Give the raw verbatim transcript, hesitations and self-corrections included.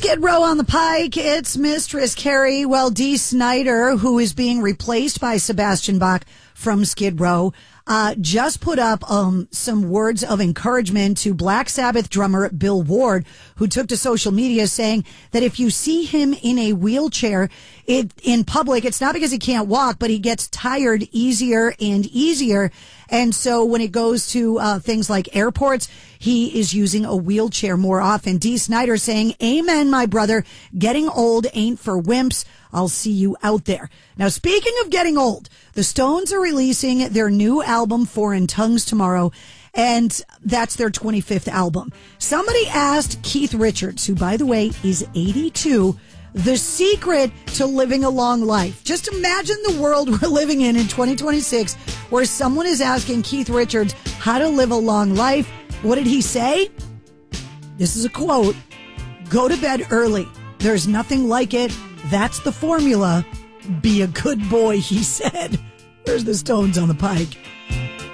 Skid Row on the Pike. It's Mistress Carrie. Well, Dee Snider, who is being replaced by Sebastian Bach from Skid Row, uh, just put up um, some words of encouragement to Black Sabbath drummer Bill Ward, who took to social media saying that if you see him in a wheelchair it, in public, it's not because he can't walk, but he gets tired easier and easier. And so when it goes to uh, things like airports, he is using a wheelchair more often. Dee Snider saying, amen, my brother. Getting old ain't for wimps. I'll see you out there. Now, speaking of getting old, the Stones are releasing their new album, Foreign Tongues, tomorrow. And that's their twenty-fifth album. Somebody asked Keith Richards, who, by the way, is eighty-two, the secret to living a long life. Just imagine the world we're living in in twenty twenty-six, where someone is asking Keith Richards how to live a long life. What did he say? This is a quote. Go to bed early. There's nothing like it. That's the formula. Be a good boy, he said. There's the Stones on the Pike.